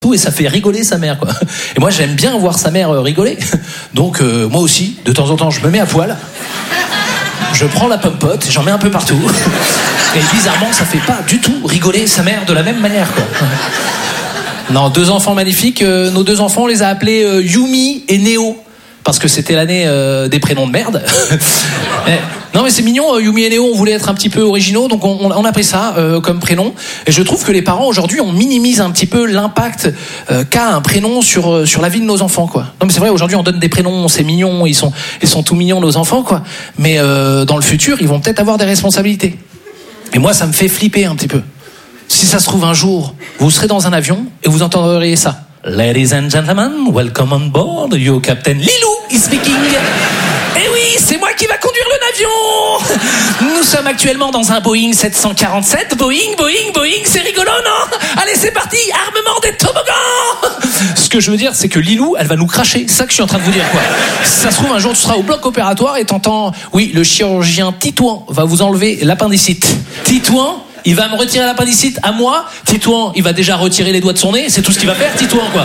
et ça fait rigoler sa mère, quoi. Et moi, j'aime bien voir sa mère rigoler. Donc, moi aussi, de temps en temps, je me mets à poil. Je prends la pomme-pote, j'en mets un peu partout. Et bizarrement, ça fait pas du tout rigoler sa mère de la même manière, quoi. Non, 2 enfants magnifiques. Nos 2 enfants, on les a appelés Yumi et Néo. Parce que c'était l'année des prénoms de merde. Non mais c'est mignon, Yumi et Néo, on voulait être un petit peu originaux, donc on a pris ça comme prénom. Et je trouve que les parents aujourd'hui, on minimise un petit peu l'impact qu'a un prénom sur la vie de nos enfants, quoi. Non mais c'est vrai, aujourd'hui on donne des prénoms, c'est mignon, ils sont tout mignons nos enfants, quoi. Mais dans le futur, ils vont peut-être avoir des responsabilités. Et moi, ça me fait flipper un petit peu. Si ça se trouve un jour, vous serez dans un avion et vous entendrez ça. Ladies and gentlemen, welcome on board. Your captain Lilou is speaking. Eh oui, c'est moi qui va conduire l'avion. Nous sommes actuellement dans un Boeing 747. Boeing, c'est rigolo, non? Allez, c'est parti, armement des toboggans. Ce que je veux dire, c'est que Lilou, elle va nous cracher. C'est ça que je suis en train de vous dire, quoi. Si ça se trouve, un jour, tu seras au bloc opératoire et t'entends, oui, le chirurgien Titouan va vous enlever l'appendicite. Titouan, il va me retirer l'appendicite à moi. Titouan, il va déjà retirer les doigts de son nez. C'est tout ce qu'il va faire, Titouan, quoi.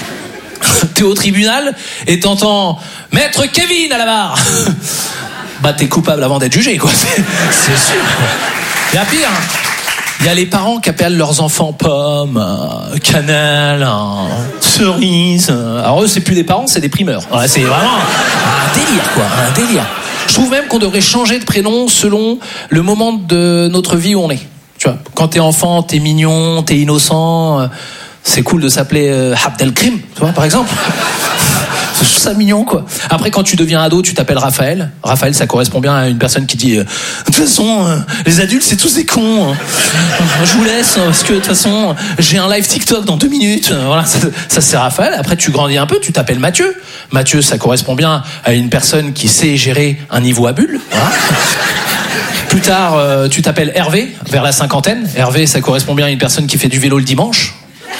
T'es au tribunal et t'entends Maître Kevin à la barre. Bah t'es coupable avant d'être jugé, quoi. C'est sûr. Il y a pire. Il y a les parents qui appellent leurs enfants Pomme, Cannelle, Cerise. Alors eux, c'est plus des parents, c'est des primeurs. Ouais, c'est vraiment un délire, quoi. Un délire. Je trouve même qu'on devrait changer de prénom selon le moment de notre vie où on est. Tu vois, quand t'es enfant, t'es mignon, t'es innocent. C'est cool de s'appeler Abdelkrim, tu vois, par exemple. Je trouve ça mignon, quoi. Après, quand tu deviens ado, tu t'appelles Raphaël. Raphaël, ça correspond bien à une personne qui dit de toute façon, les adultes, c'est tous des cons. Je vous laisse, parce que de toute façon, j'ai un live TikTok dans 2 minutes. Voilà, ça c'est Raphaël. Après, tu grandis un peu, tu t'appelles Mathieu. Mathieu, ça correspond bien à une personne qui sait gérer un niveau à bulle. Voilà. Plus tard, tu t'appelles Hervé, vers la 50aine. Hervé, ça correspond bien à une personne qui fait du vélo le dimanche.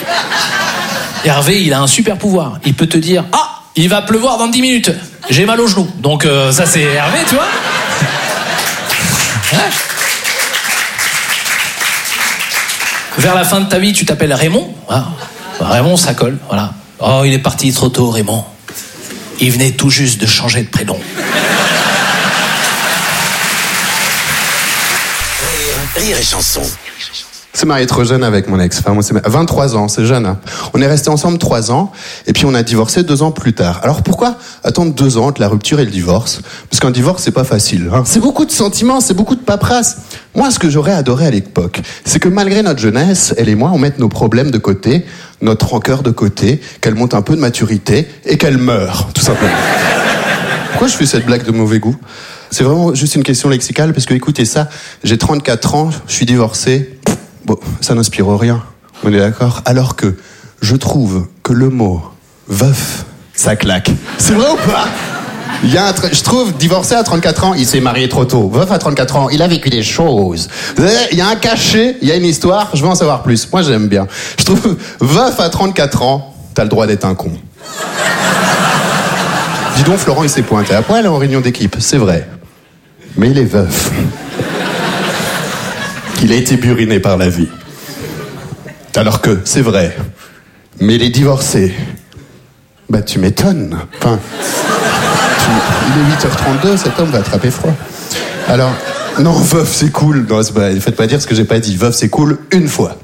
Hervé, il a un super pouvoir. Il peut te dire, il va pleuvoir dans 10 minutes. J'ai mal au genou. Donc ça, c'est Hervé, tu vois. Ouais. Vers la fin de ta vie, tu t'appelles Raymond. Ah. Raymond, ça colle. Voilà. Oh, il est parti trop tôt, Raymond. Il venait tout juste de changer de prénom. Rire et chanson. C'est marié trop jeune avec mon ex. Enfin, moi, c'est 23 ans, c'est jeune. Hein. On est restés ensemble 3 ans, et puis on a divorcé 2 ans plus tard. Alors pourquoi attendre 2 ans entre la rupture et le divorce? Parce qu'un divorce, c'est pas facile. Hein. C'est beaucoup de sentiments, c'est beaucoup de paperasse. Moi, ce que j'aurais adoré à l'époque, c'est que malgré notre jeunesse, elle et moi, on mette nos problèmes de côté, notre rancœur de côté, qu'elle monte un peu de maturité, et qu'elle meure, tout simplement. Pourquoi je fais cette blague de mauvais goût? C'est vraiment juste une question lexicale, parce que écoutez ça, j'ai 34 ans, je suis divorcé. Bon, ça n'inspire rien, on est d'accord? Alors que je trouve que le mot veuf, ça claque. C'est vrai ou pas? Je trouve, divorcé à 34 ans, il s'est marié trop tôt. Veuf à 34 ans, il a vécu des choses. Il y a un cachet, il y a une histoire, je veux en savoir plus. Moi, j'aime bien. Je trouve, veuf à 34 ans, t'as le droit d'être un con. Dis donc, Florent, il s'est pointé à poil en réunion d'équipe, c'est vrai. Mais il est veuf. Il a été buriné par la vie. Alors que, c'est vrai, mais il est divorcé. Bah, tu m'étonnes. Enfin, il est 8h32, cet homme va attraper froid. Alors, non, veuf, c'est cool. Non, c'est pas, faites pas dire ce que j'ai pas dit. Veuf, c'est cool une fois.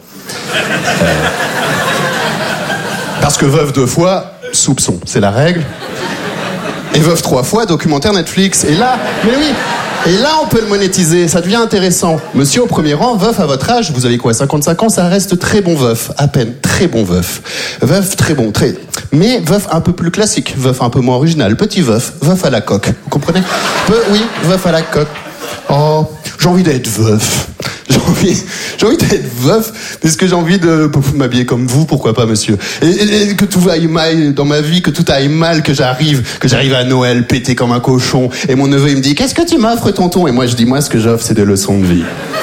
Parce que veuf 2 fois, soupçon, c'est la règle. Et veuf 3 fois, documentaire Netflix. Et là, mais oui. Et là, on peut le monétiser, ça devient intéressant. Monsieur au premier rang, veuf à votre âge, vous avez quoi, 55 ans, ça reste très bon veuf, à peine, très bon veuf. Veuf très bon, très... Mais veuf un peu plus classique, veuf un peu moins original, petit veuf, veuf à la coque, vous comprenez? Oui, veuf à la coque. Oh, j'ai envie d'être veuf. J'ai envie d'être veuf, parce que j'ai envie de m'habiller comme vous, pourquoi pas, monsieur. Et que tout aille mal dans ma vie, que tout aille mal, que j'arrive à Noël pété comme un cochon, et mon neveu, il me dit, qu'est-ce que tu m'offres, tonton? Et moi, je dis, moi, ce que j'offre, c'est des leçons de vie.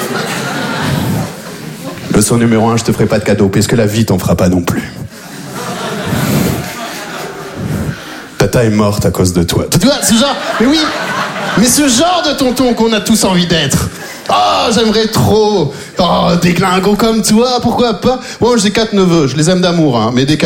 Leçon numéro 1, je te ferai pas de cadeau, parce que la vie t'en fera pas non plus. Tata est morte à cause de toi. Tu vois, ce genre, mais oui, mais ce genre de tonton qu'on a tous envie d'être. Oh, j'aimerais trop. Oh, des glingos comme toi, pourquoi pas? Moi, j'ai 4 neveux, je les aime d'amour, hein, mais des